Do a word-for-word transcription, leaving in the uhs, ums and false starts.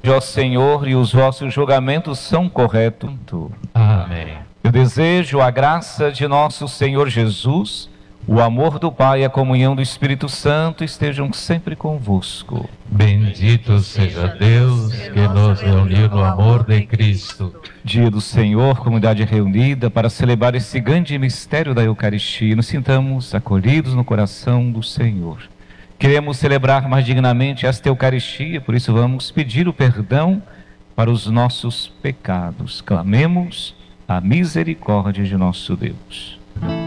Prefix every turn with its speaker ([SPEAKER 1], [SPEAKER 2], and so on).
[SPEAKER 1] Ó Senhor, e os vossos julgamentos são corretos.
[SPEAKER 2] Amém.
[SPEAKER 1] Eu desejo a graça de nosso Senhor Jesus, o amor do Pai e a comunhão do Espírito Santo estejam sempre convosco.
[SPEAKER 2] Bendito seja Deus que nos reuniu no amor de Cristo.
[SPEAKER 1] Dia do Senhor, comunidade reunida para celebrar esse grande mistério da Eucaristia. Nos sintamos acolhidos no coração do Senhor. Queremos celebrar mais dignamente esta Eucaristia, por isso vamos pedir o perdão para os nossos pecados. Clamemos a misericórdia de nosso Deus.